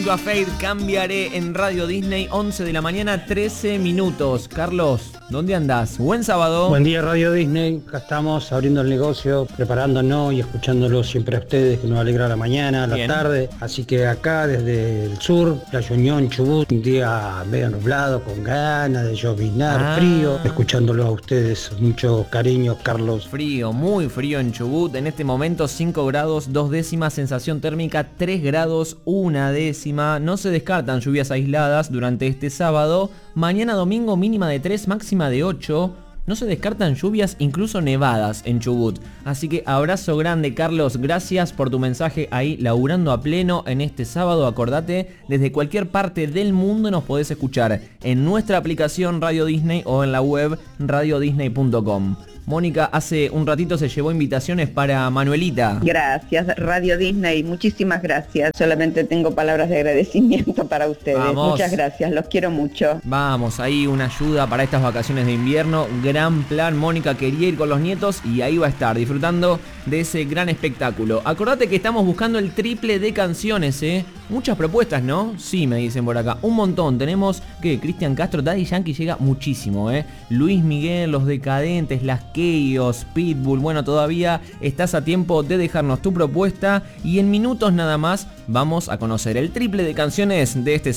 A Fade, Cambiaré en Radio Disney, 11 de la mañana, 13 minutos. Carlos, ¿dónde andás? Buen sábado. Buen día, Radio Disney. Acá estamos abriendo el negocio, preparándonos y escuchándolo siempre a ustedes, que nos alegra la mañana, la tarde. Así que acá desde el sur, Playa Unión, Chubut, un día medio nublado, con ganas de lloviznar, frío, escuchándolo a ustedes. Mucho cariño, Carlos. Frío, muy frío en Chubut. En este momento 5 grados, 2 décimas, sensación térmica 3 grados, 1 décima. No se descartan lluvias aisladas durante este sábado. Mañana domingo mínima de 3, máxima de 8. No se descartan lluvias, incluso nevadas en Chubut. Así que abrazo grande, Carlos. Gracias por tu mensaje ahí, laburando a pleno en este sábado. Acordate, desde cualquier parte del mundo nos podés escuchar en nuestra aplicación Radio Disney o en la web radiodisney.com. Mónica, hace un ratito se llevó invitaciones para Manuelita. Gracias, Radio Disney, muchísimas gracias. Solamente tengo palabras de agradecimiento para ustedes. Vamos. Muchas gracias, los quiero mucho. Vamos, ahí una ayuda para estas vacaciones de invierno. Gran plan, Mónica quería ir con los nietos y ahí va a estar, disfrutando de ese gran espectáculo. Acordate que estamos buscando el triple de canciones, ¿eh? Muchas propuestas, ¿no? Sí, me dicen por acá. Un montón. Tenemos que Cristian Castro, Daddy Yankee llega muchísimo, ¿eh? Luis Miguel, Los Decadentes, Las Keyos, Pitbull. Bueno, todavía estás a tiempo de dejarnos tu propuesta y en minutos nada más vamos a conocer el triple de canciones de este